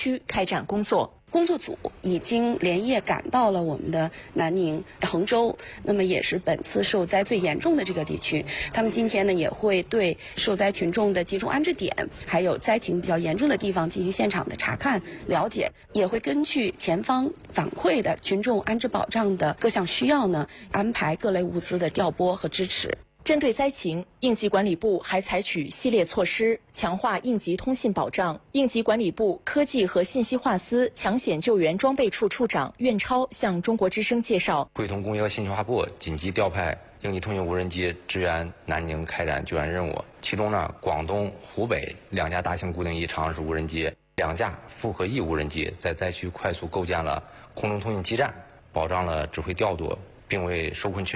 区开展工作。 工作组已经连夜赶到了我们的南宁、衡州，那么也是本次受灾最严重的这个地区。他们今天呢也会对受灾群众的集中安置点，还有灾情比较严重的地方进行现场的查看了解，也会根据前方反馈的群众安置保障的各项需要呢，安排各类物资的调拨和支持。 针对灾情，应急管理部还采取系列措施，强化应急通信保障。应急管理部科技和信息化司抢险救援装备处处长苑超向中国之声介绍， 会同工业和信息化部紧急调派应急通信无人机支援南宁开展救援任务。其中呢，广东、湖北2架大型固定翼长航式无人机、2架复合翼无人机在灾区快速构建了空中通信基站，保障了指挥调度，并为受困群